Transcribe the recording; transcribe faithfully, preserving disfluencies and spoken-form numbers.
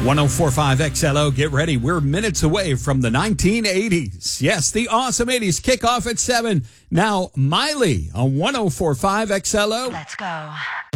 one oh four point five X L O, get ready. We're minutes away from the nineteen eighties. Yes, the awesome eighties kick off at seven. Now, Miley on one oh four point five X L O. Let's go.